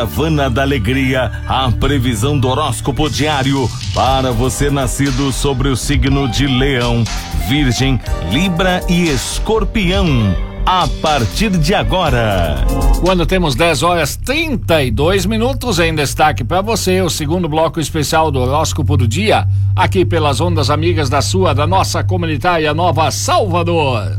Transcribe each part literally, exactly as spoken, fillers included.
Caravana da Alegria, a previsão do horóscopo diário para você nascido sobre o signo de Leão, Virgem, Libra e Escorpião. A partir de agora. Quando temos dez horas trinta e dois minutos, em destaque para você o segundo bloco especial do horóscopo do dia, aqui pelas ondas amigas da sua, da nossa comunitária Nova Salvador.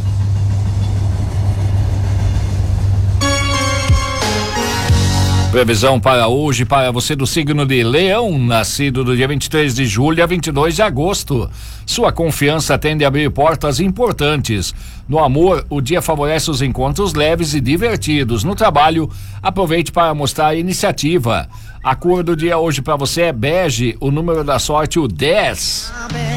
Previsão para hoje para você do signo de Leão, nascido do dia vinte e três de julho a vinte e dois de agosto. Sua confiança tende a abrir portas importantes. No amor, o dia favorece os encontros leves e divertidos. No trabalho, aproveite para mostrar iniciativa. A cor do dia hoje para você é bege, o número da sorte o dez.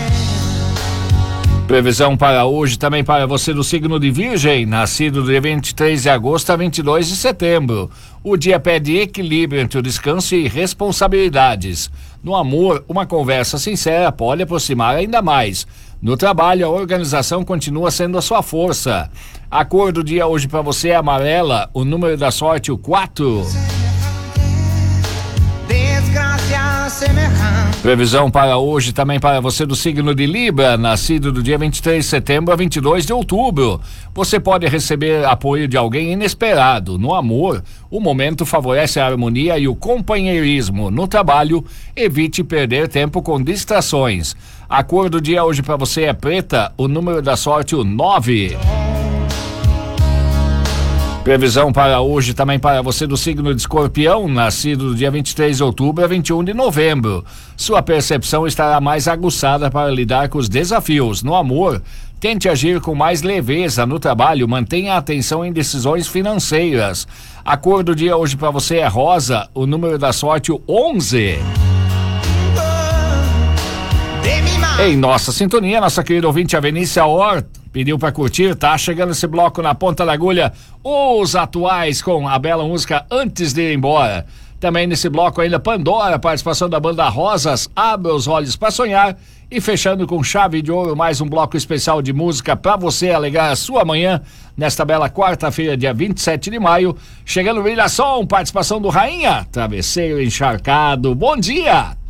Previsão para hoje também para você do signo de Virgem, nascido do dia vinte e três de agosto a vinte e dois de setembro. O dia pede equilíbrio entre o descanso e responsabilidades. No amor, uma conversa sincera pode aproximar ainda mais. No trabalho, a organização continua sendo a sua força. A cor do dia hoje para você é amarela, o número da sorte o quatro. Previsão para hoje também para você do signo de Libra, nascido do dia vinte e três de setembro a vinte e dois de outubro. Você pode receber apoio de alguém inesperado. No amor, o momento favorece a harmonia e o companheirismo. No trabalho, evite perder tempo com distrações. A cor do dia hoje para você é preta, o número da sorte o nove. Previsão para hoje também para você do signo de Escorpião, nascido do dia vinte e três de outubro a vinte e um de novembro. Sua percepção estará mais aguçada para lidar com os desafios. No amor, tente agir com mais leveza. No trabalho, mantenha a atenção em decisões financeiras. A cor do dia hoje para você é rosa, o número da sorte o onze. Em nossa sintonia, nossa querida ouvinte, a Vinícia Hort, pediu para curtir, tá chegando esse bloco na ponta da agulha, os atuais com a bela música Antes de Ir Embora. Também nesse bloco ainda Pandora, participação da banda Rosas, Abra os Olhos para Sonhar, e fechando com chave de ouro mais um bloco especial de música para você alegrar a sua manhã nesta bela quarta-feira, dia vinte e sete de maio, chegando Brilha Som, participação do Rainha, Travesseiro Encharcado. Bom dia!